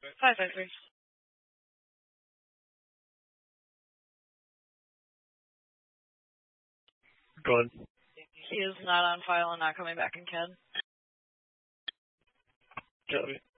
553. Go ahead. He is not on file and not coming back in CAD. Copy.